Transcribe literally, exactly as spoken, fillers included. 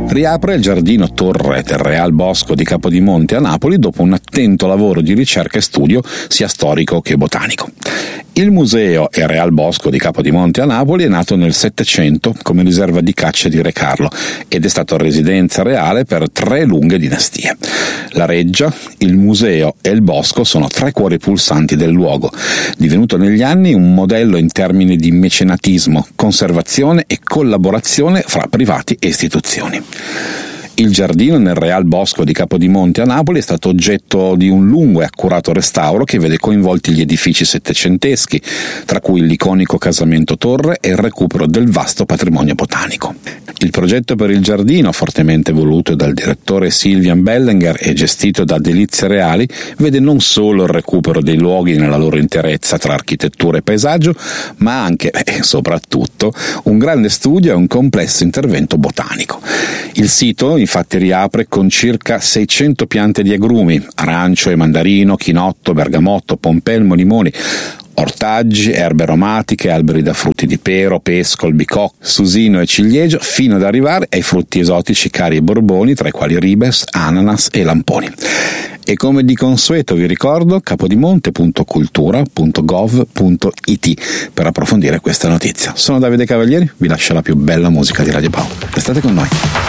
Riapre il giardino Torre del Real Bosco di Capodimonte a Napoli dopo un attento lavoro di ricerca e studio sia storico che botanico. Il museo e Real Bosco di Capodimonte a Napoli è nato nel Settecento come riserva di caccia di Re Carlo ed è stato residenza reale per tre lunghe dinastie. La reggia, il museo e il bosco sono tre cuori pulsanti del luogo, divenuto negli anni un modello in termini di mecenatismo, conservazione e collaborazione fra privati e istituzioni. Il giardino nel Real Bosco di Capodimonte a Napoli è stato oggetto di un lungo e accurato restauro che vede coinvolti gli edifici settecenteschi, tra cui l'iconico casamento Torre e il recupero del vasto patrimonio botanico. Il progetto per il giardino, fortemente voluto dal direttore Sylvian Bellinger e gestito da Delizie Reali, vede non solo il recupero dei luoghi nella loro interezza tra architettura e paesaggio, ma anche e soprattutto un grande studio e un complesso intervento botanico. Il sito infatti riapre con circa seicento piante di agrumi, arancio e mandarino, chinotto, bergamotto, pompelmo, limoni, ortaggi, erbe aromatiche, alberi da frutti di pero, pesco, albicocca, susino e ciliegio, fino ad arrivare ai frutti esotici cari e borboni, tra i quali ribes, ananas e lamponi. E come di consueto vi ricordo capodimonte punto cultura punto gov punto it per approfondire questa notizia. Sono Davide Cavalieri, vi lascio la più bella musica di Radio Pau. Restate con noi.